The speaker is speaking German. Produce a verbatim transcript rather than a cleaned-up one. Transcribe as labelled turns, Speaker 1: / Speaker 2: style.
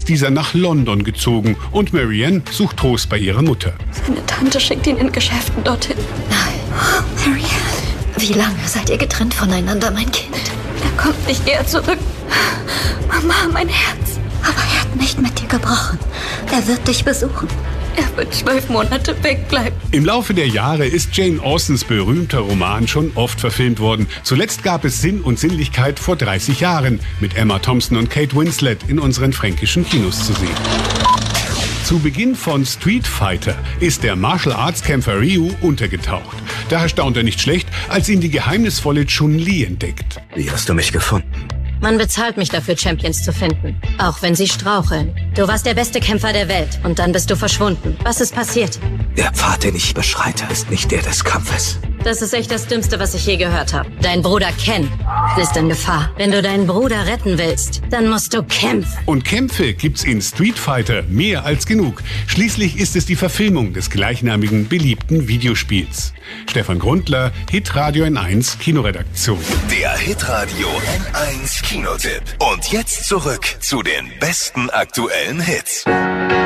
Speaker 1: ist dieser nach London gezogen und Marianne sucht Trost bei ihrer Mutter.
Speaker 2: Seine Tante schickt ihn in Geschäften dorthin.
Speaker 3: Nein. Oh, Marianne, wie lange seid ihr getrennt voneinander, mein Kind?
Speaker 2: Er kommt nicht eher zurück. Mama, mein Herz.
Speaker 3: Aber er hat nicht mit dir gebrochen. Er wird dich besuchen.
Speaker 2: Er wird zwölf Monate wegbleiben.
Speaker 1: Im Laufe der Jahre ist Jane Austens berühmter Roman schon oft verfilmt worden. Zuletzt gab es Sinn und Sinnlichkeit vor dreißig Jahren mit Emma Thompson und Kate Winslet in unseren fränkischen Kinos zu sehen. Zu Beginn von Street Fighter ist der Martial-Arts-Kämpfer Ryu untergetaucht. Daher staunt er nicht schlecht, als ihn die geheimnisvolle Chun-Li entdeckt.
Speaker 4: Wie hast du mich gefunden?
Speaker 5: Man bezahlt mich dafür, Champions zu finden. Auch wenn sie straucheln. Du warst der beste Kämpfer der Welt und dann bist du verschwunden. Was ist passiert?
Speaker 4: Der Pfad, den ich beschreite, ist nicht der des Kampfes.
Speaker 5: Das ist echt das Dümmste, was ich je gehört habe. Dein Bruder Ken ist in Gefahr. Wenn du deinen Bruder retten willst, dann musst du kämpfen.
Speaker 1: Und Kämpfe gibt's in Street Fighter mehr als genug. Schließlich ist es die Verfilmung des gleichnamigen beliebten Videospiels. Stefan Grundler, Hitradio N eins Kinoredaktion.
Speaker 6: Der Hitradio N eins Kinotipp. Und jetzt zurück zu den besten aktuellen Hits.